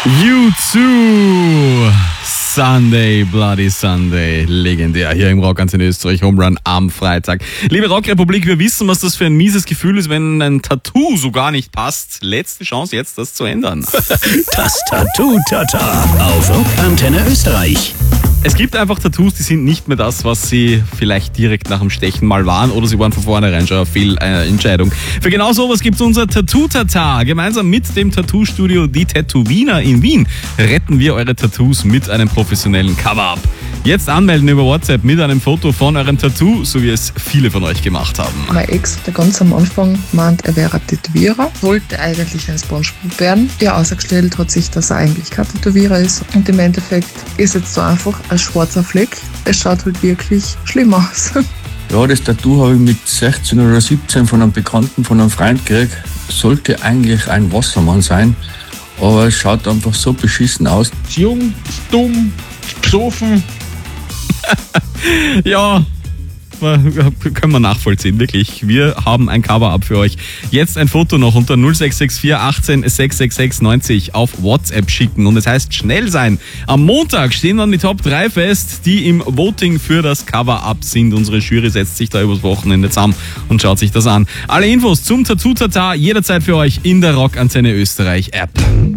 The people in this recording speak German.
U2, Sunday, Bloody Sunday, legendär hier im Rockantenne Österreich, Home Run am Freitag. Liebe Rockrepublik, wir wissen, was das für ein mieses Gefühl ist, wenn ein Tattoo so gar nicht passt. Letzte Chance jetzt, das zu ändern. Das Tattoo-Tata auf Rockantenne Österreich. Es gibt einfach Tattoos, die sind nicht mehr das, was sie vielleicht direkt nach dem Stechen mal waren, oder sie waren von vornherein schon eine Fehlentscheidung. Für genau sowas gibt's unser Tattoo-Tata. Gemeinsam mit dem Tattoo-Studio Die Tattoo-Wiener in Wien retten wir eure Tattoos mit einem professionellen Cover-Up. Jetzt anmelden über WhatsApp mit einem Foto von eurem Tattoo, so wie es viele von euch gemacht haben. Mein Ex, der ganz am Anfang meint, er wäre Tätowierer, wollte eigentlich ein Spongebob werden. Ja, ausgestellt hat sich, dass er eigentlich kein Tätowierer ist. Und im Endeffekt ist jetzt so einfach ein schwarzer Fleck. Es schaut halt wirklich schlimm aus. Ja, das Tattoo habe ich mit 16 oder 17 von einem Bekannten, von einem Freund gekriegt. Sollte eigentlich ein Wassermann sein, aber es schaut einfach so beschissen aus. Jung, dumm, besoffen. Ja, können wir nachvollziehen, wirklich. Wir haben ein Cover-Up für euch. Jetzt ein Foto noch unter 0664 18 666 90 auf WhatsApp schicken. Und es heißt schnell sein. Am Montag stehen dann die Top 3 fest, die im Voting für das Cover-Up sind. Unsere Jury setzt sich da übers Wochenende zusammen und schaut sich das an. Alle Infos zum Tattoo-Tata jederzeit für euch in der Rockantenne Österreich App.